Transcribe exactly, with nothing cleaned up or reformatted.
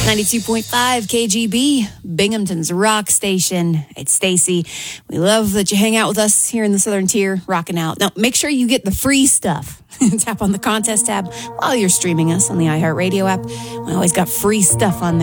ninety-two point five K G B, Binghamton's rock station. It's Stacy. We love that you hang out with us here in the Southern Tier, rocking out. Now, make sure you get the free stuff. Tap on the contest tab while you're streaming us on the iHeartRadio app. We always got free stuff on there.